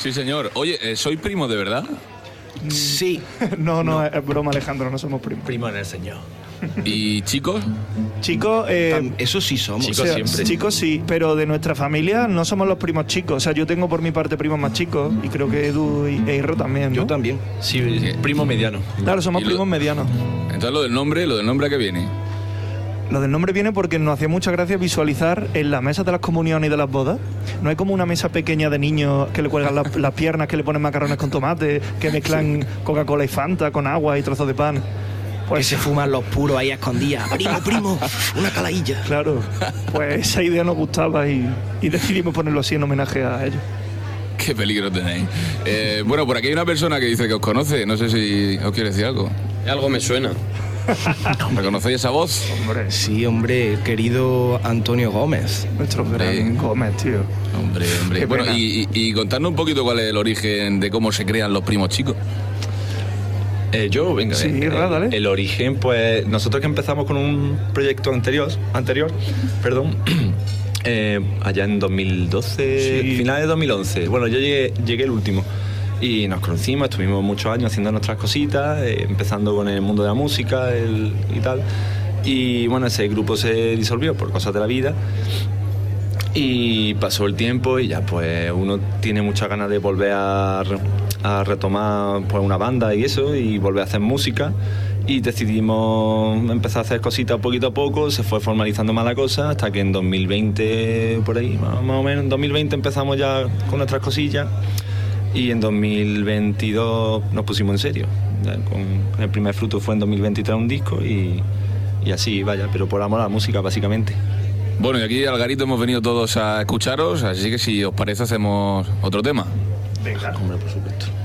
Sí, señor. Oye, ¿soy primo de verdad? Sí. No, es broma, Alejandro, no somos primos. Primo en el Señor. ¿Y chicos? Chicos, Eso sí somos. Chicos, siempre. chicos sí, pero de nuestra familia no somos los primos chicos. O sea, yo tengo por mi parte primos más chicos y creo que Edu e Irro también, ¿no? Yo también. Sí, primo mediano. Claro, somos Y lo- primos medianos. Entonces lo del nombre ¿a qué viene? Lo del nombre viene porque nos hacía mucha gracia visualizar en las mesas de las comuniones y de las bodas. No hay como una mesa pequeña de niños que le cuelgan las piernas, que le ponen macarrones con tomate, que mezclan Coca-Cola y Fanta con agua y trozos de pan. Que Pues se fuman los puros ahí a escondidas. Primo, una calailla. claro, pues esa idea nos gustaba y decidimos ponerlo así en homenaje a ellos. Qué peligro tenéis. Bueno, por aquí hay una persona que dice que os conoce. No sé si os quiere decir algo. Algo me suena. ¿Reconocéis esa voz? Hombre, Sí, hombre, querido Antonio Gómez. nuestro gran Gómez, tío. Hombre. Qué Bueno, pena. y contadnos un poquito cuál es el origen de cómo se crean los primos chicos. Venga. Sí, dale. El origen, pues nosotros que empezamos con un proyecto anterior, allá en 2012, Sí. finales de 2011. Bueno, yo llegué el último y nos conocimos, estuvimos muchos años haciendo nuestras cositas, empezando con el mundo de la música y tal. Y bueno, ese grupo se disolvió por cosas de la vida. Y pasó el tiempo y ya pues uno tiene muchas ganas de volver a retomar pues una banda y eso, y volver a hacer música, y decidimos empezar a hacer cositas poquito a poco. Se fue formalizando más la cosa hasta que en 2020, por ahí más o menos, en 2020 empezamos ya con nuestras cosillas, y en 2022 nos pusimos en serio. Ya con el primer fruto fue en 2023 un disco, y así, vaya, pero por amor a la música básicamente. Bueno, y aquí al Garito hemos venido todos a escucharos, así que si os parece hacemos otro tema. Venga. Hombre, por supuesto.